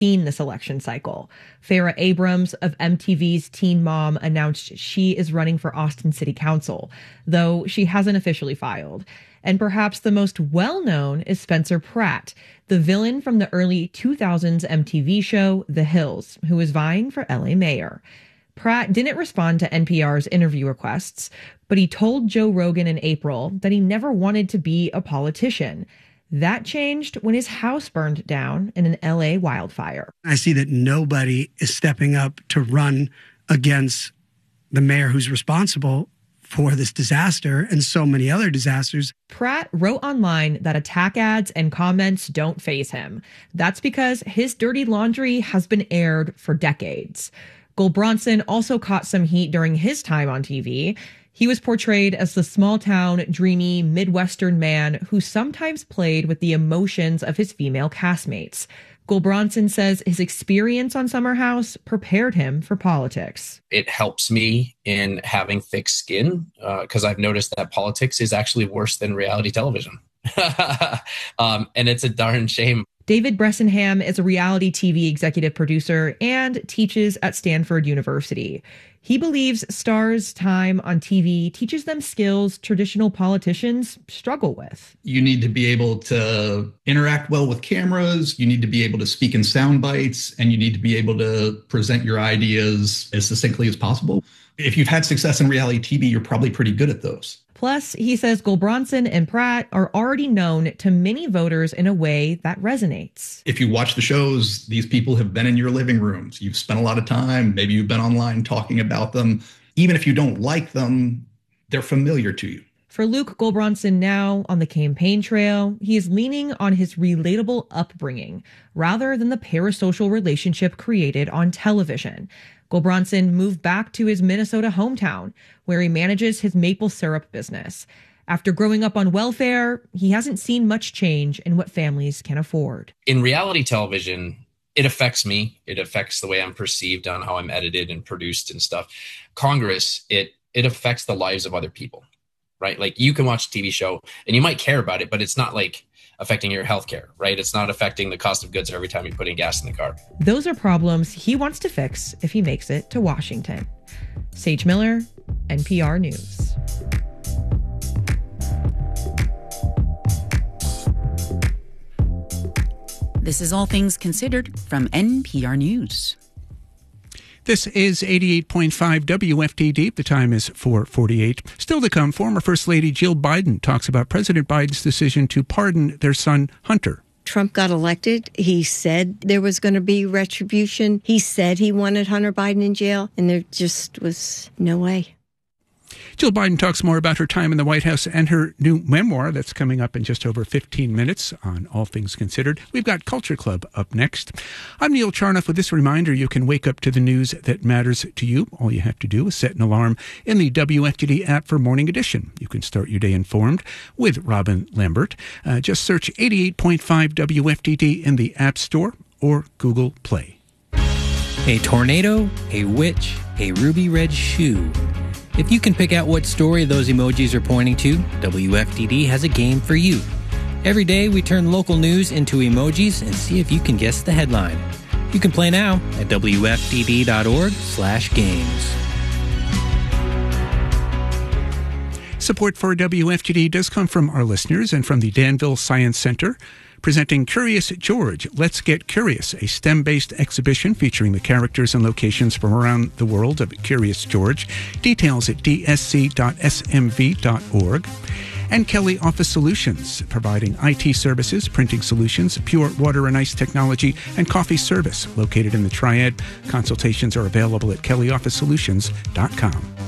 seen this election cycle. Farrah Abrams of MTV's Teen Mom announced she is running for Austin City Council, though she hasn't officially filed. And perhaps the most well-known is Spencer Pratt, the villain from the early 2000s MTV show The Hills, who is vying for LA mayor. Pratt didn't respond to NPR's interview requests, but he told Joe Rogan in April that he never wanted to be a politician. That changed when his house burned down in an LA wildfire. I see that nobody is stepping up to run against the mayor who's responsible for this disaster and so many other disasters. Pratt wrote online that attack ads and comments don't faze him. That's because his dirty laundry has been aired for decades. Gulbranson also caught some heat during his time on TV. He was portrayed as the small-town, dreamy, Midwestern man who sometimes played with the emotions of his female castmates. Gulbranson says his experience on Summer House prepared him for politics. It helps me in having thick skin because I've noticed that politics is actually worse than reality television. And it's a darn shame. David Bressenham is a reality TV executive producer and teaches at Stanford University. He believes stars' time on TV teaches them skills traditional politicians struggle with. You need to be able to interact well with cameras. You need to be able to speak in sound bites, and you need to be able to present your ideas as succinctly as possible. If you've had success in reality TV, you're probably pretty good at those. Plus, he says Gulbranson and Pratt are already known to many voters in a way that resonates. If you watch the shows, these people have been in your living rooms. You've spent a lot of time. Maybe you've been online talking about them. Even if you don't like them, they're familiar to you. For Luke Gulbranson now on the campaign trail, he is leaning on his relatable upbringing rather than the parasocial relationship created on television. Gulbranson moved back to his Minnesota hometown, where he manages his maple syrup business. After growing up on welfare, he hasn't seen much change in what families can afford. In reality television, it affects me. It affects the way I'm perceived on how I'm edited and produced and stuff. Congress, it affects the lives of other people, right? Like you can watch a TV show and you might care about it, but it's not like affecting your healthcare, right? It's not affecting the cost of goods every time you're putting gas in the car. Those are problems he wants to fix if he makes it to Washington. Sage Miller, NPR News. This is All Things Considered from NPR News. This is 88.5 WFTD. The time is 4:48. Still to come, former First Lady Jill Biden talks about President Biden's decision to pardon their son, Hunter. Trump got elected. He said there was going to be retribution. He said he wanted Hunter Biden in jail, and there just was no way. Jill Biden talks more about her time in the White House and her new memoir that's coming up in just over 15 minutes on All Things Considered. We've got Culture Club up next. I'm Neil Charnoff with this reminder: you can wake up to the news that matters to you. All you have to do is set an alarm in the WFTD app for Morning Edition. You can start your day informed with Robin Lambert. Just search 88.5 WFTD in the App Store or Google Play. A tornado, a witch, a ruby red shoe. If you can pick out what story those emojis are pointing to, WFTD has a game for you. Every day we turn local news into emojis and see if you can guess the headline. You can play now at WFTD.org/games. Support for WFTD does come from our listeners and from the Danville Science Center, presenting Curious George, Let's Get Curious, a STEM-based exhibition featuring the characters and locations from around the world of Curious George. Details at dsc.smv.org. And Kelly Office Solutions, providing IT services, printing solutions, pure water and ice technology, and coffee service. Located in the Triad, consultations are available at kellyofficesolutions.com.